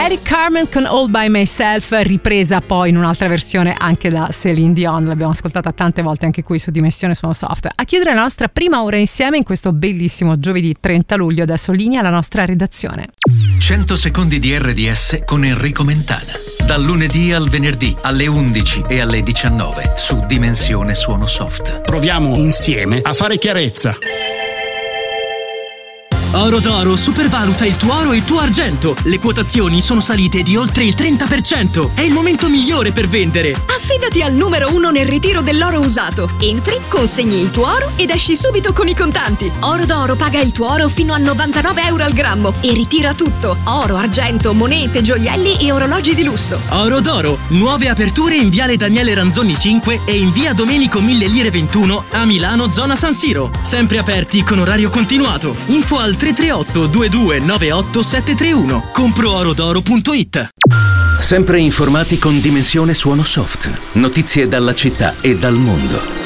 Eric Carmen con All By Myself, ripresa poi in un'altra versione anche da Céline Dion. L'abbiamo ascoltata tante volte anche qui su Dimensione Suono Soft. A chiudere la nostra prima ora insieme in questo bellissimo giovedì 30 luglio, adesso linea la nostra redazione. 100 secondi di RDS con Enrico Mentana. Dal lunedì al venerdì alle 11 e alle 19 su Dimensione Suono Soft. Proviamo insieme a fare chiarezza. Oro d'Oro supervaluta il tuo oro e il tuo argento. Le quotazioni sono salite di oltre il 30%. È il momento migliore per vendere. Affidati al numero 1 nel ritiro dell'oro usato. Entri, consegni il tuo oro ed esci subito con i contanti. Oro d'Oro paga il tuo oro fino a 99 euro al grammo e ritira tutto: oro, argento, monete, gioielli e orologi di lusso. Oro d'Oro, nuove aperture in Viale Daniele Ranzoni 5 e in Via Domenico 1000 Lire 21 a Milano, zona San Siro. Sempre aperti con orario continuato. Info al 338 2298 731. Comproorodoro.it. Sempre informati con Dimensione Suono Soft. Notizie dalla città e dal mondo.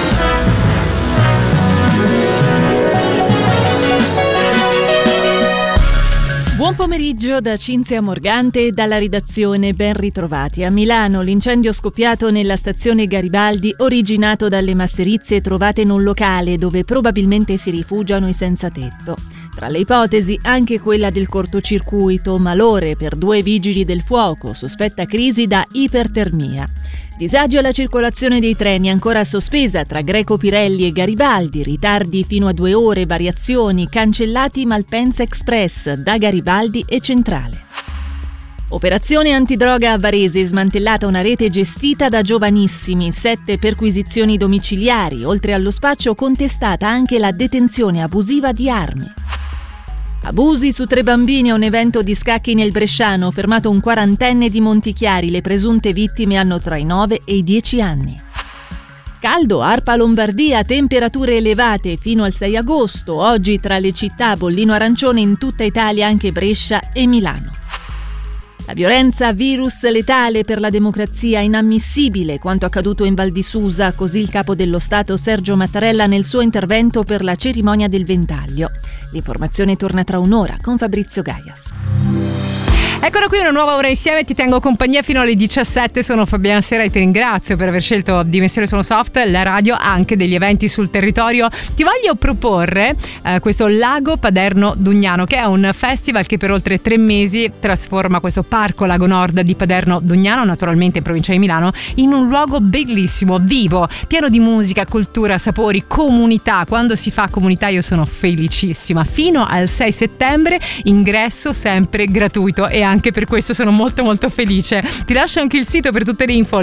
Buon pomeriggio da Cinzia Morgante e dalla redazione, ben ritrovati. A Milano l'incendio scoppiato nella stazione Garibaldi, originato dalle masserizie trovate in un locale dove probabilmente si rifugiano i senza tetto. Tra le ipotesi anche quella del cortocircuito, malore per 2 vigili del fuoco, sospetta crisi da ipertermia. Disagio alla circolazione dei treni ancora sospesa tra Greco Pirelli e Garibaldi, ritardi fino a 2 ore, variazioni, cancellati Malpensa Express da Garibaldi e Centrale. Operazione antidroga a Varese, smantellata una rete gestita da giovanissimi, 7 perquisizioni domiciliari, oltre allo spaccio contestata anche la detenzione abusiva di armi. Abusi su 3 bambini a un evento di scacchi nel Bresciano, fermato un 40enne di Montichiari, le presunte vittime hanno tra i 9 e i 10 anni. Caldo, ARPA Lombardia, temperature elevate fino al 6 agosto, oggi tra le città bollino arancione in tutta Italia anche Brescia e Milano. La violenza, virus letale per la democrazia, inammissibile quanto accaduto in Val di Susa, così il capo dello Stato Sergio Mattarella nel suo intervento per la cerimonia del Ventaglio. L'informazione torna tra un'ora con Fabrizio Gaias. Eccola qui, una nuova ora insieme, ti tengo compagnia fino alle 17, sono Fabiana Sera e ti ringrazio per aver scelto Dimensione Suono Soft, la radio anche degli eventi sul territorio. Ti voglio proporre questo Lago Paderno Dugnano, che è un festival che per oltre 3 mesi trasforma questo parco Lago Nord di Paderno Dugnano, naturalmente in provincia di Milano, in un luogo bellissimo, vivo, pieno di musica, cultura, sapori, comunità. Quando si fa comunità io sono felicissima. Fino al 6 settembre, ingresso sempre gratuito e anche per questo sono molto molto felice. Ti lascio anche il sito per tutte le info,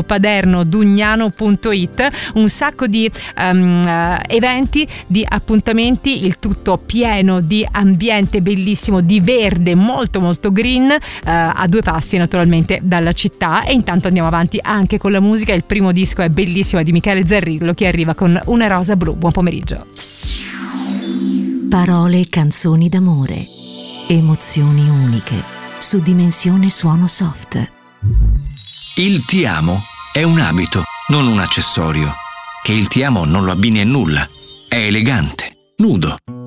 lagopadernodugnano.it. Un sacco di eventi, di appuntamenti, il tutto pieno di ambiente bellissimo, di verde, molto molto green, a 2 passi naturalmente dalla città. E intanto andiamo avanti anche con la musica. Il primo disco è bellissimo, è di Michele Zarrillo, che arriva con Una rosa blu. Buon pomeriggio. Parole, canzoni d'amore, emozioni uniche su Dimensione Suono Soft. Il ti amo è un abito, non un accessorio. Che il ti amo non lo abbini a nulla. È elegante, nudo,